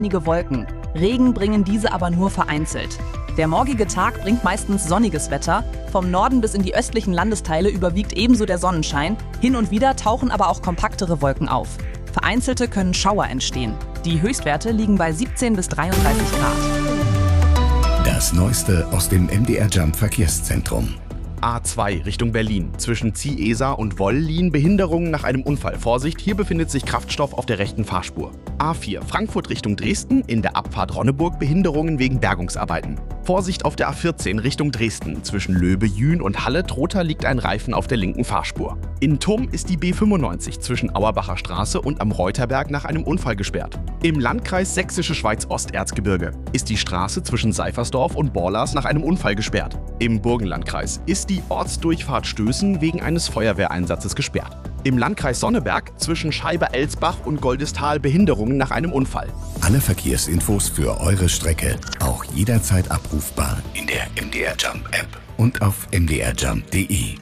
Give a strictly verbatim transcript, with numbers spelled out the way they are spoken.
Einige Wolken. Regen bringen diese aber nur vereinzelt. Der morgige Tag bringt meistens sonniges Wetter. Vom Norden bis in die östlichen Landesteile überwiegt ebenso der Sonnenschein. Hin und wieder tauchen aber auch kompaktere Wolken auf. Vereinzelte können Schauer entstehen. Die Höchstwerte liegen bei siebzehn bis dreiunddreißig Grad. Das Neueste aus dem M D R Jump Verkehrszentrum. A zwei Richtung Berlin. Zwischen Ziehesa und Wollin Behinderungen nach einem Unfall. Vorsicht, hier befindet sich Kraftstoff auf der rechten Fahrspur. A vier Frankfurt Richtung Dresden. In der Abfahrt Ronneburg Behinderungen wegen Bergungsarbeiten. Vorsicht auf der A vierzehn Richtung Dresden. Zwischen Löbe-Jühn und Halle-Trotha liegt ein Reifen auf der linken Fahrspur. In Tumm ist die B fünfundneunzig zwischen Auerbacher Straße und am Reuterberg nach einem Unfall gesperrt. Im Landkreis Sächsische Schweiz-Osterzgebirge ist die Straße zwischen Seifersdorf und Borlas nach einem Unfall gesperrt. Im Burgenlandkreis ist die Ortsdurchfahrt Stößen wegen eines Feuerwehreinsatzes gesperrt. Im Landkreis Sonneberg zwischen Scheibe-Elsbach und Goldestal Behinderungen nach einem Unfall. Alle Verkehrsinfos für eure Strecke auch jederzeit abrufbar in der M D R Jump App und auf m d r jump punkt de.